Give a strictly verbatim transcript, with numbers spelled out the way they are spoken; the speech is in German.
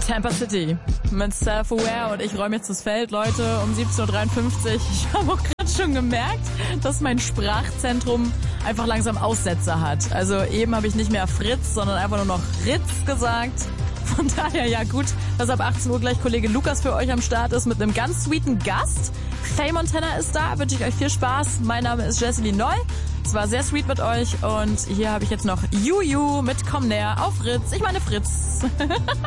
Tampa City mit Self-Aware und ich räume jetzt das Feld, Leute, um siebzehn Uhr dreiundfünfzig. Ich habe auch gerade schon gemerkt, dass mein Sprachzentrum einfach langsam Aussetzer hat. Also eben habe ich nicht mehr Fritz, sondern einfach nur noch Ritz gesagt. Von daher ja gut, dass ab achtzehn Uhr gleich Kollege Lukas für euch am Start ist mit einem ganz sweeten Gast. Faye Montana ist da, wünsche ich euch viel Spaß. Mein Name ist Jesseline Neu. Es war sehr sweet mit euch und hier habe ich jetzt noch Juju mit Komm näher auf Fritz. Ich meine Fritz.